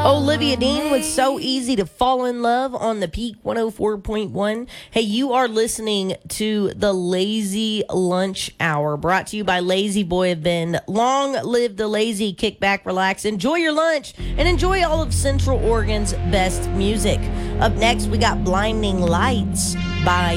Olivia Dean was So Easy to Fall in Love on the Peak 104.1. Hey, you are listening to the Lazy Lunch Hour, brought to you by Lazy Boy of Bend. Long live the lazy, kick back, relax, enjoy your lunch, and enjoy all of Central Oregon's best music. Up next, we got Blinding Lights by